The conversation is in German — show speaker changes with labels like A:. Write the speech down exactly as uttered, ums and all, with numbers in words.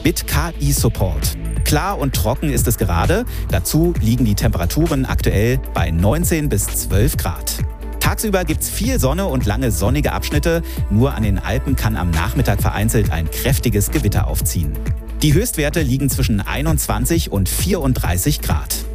A: mit K I-Support. Klar und trocken ist es gerade. Dazu liegen die Temperaturen aktuell bei neunzehn bis zwölf Grad. Tagsüber gibt's viel Sonne und lange sonnige Abschnitte. Nur an den Alpen kann am Nachmittag vereinzelt ein kräftiges Gewitter aufziehen. Die Höchstwerte liegen zwischen einundzwanzig und vierunddreißig Grad.